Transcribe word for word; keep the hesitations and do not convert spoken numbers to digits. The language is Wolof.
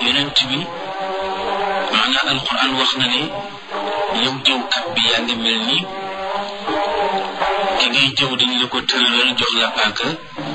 yonent bi maanaam alquran wax na ne yow jëwkat bi yaa ngi mel ni ki ngay jëw dañ la ko tëralal jox la paaka